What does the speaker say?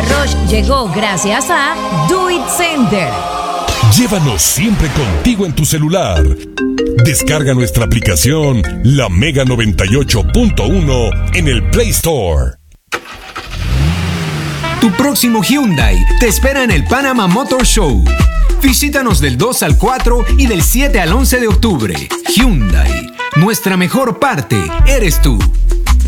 Rush llegó gracias a Do It Center. Llévanos siempre contigo en tu celular. Descarga nuestra aplicación La Mega 98.1 en el Play Store. Tu próximo Hyundai te espera en el Panama Motor Show. Visítanos del 2 al 4 y del 7 al 11 de octubre. Hyundai, nuestra mejor parte eres tú.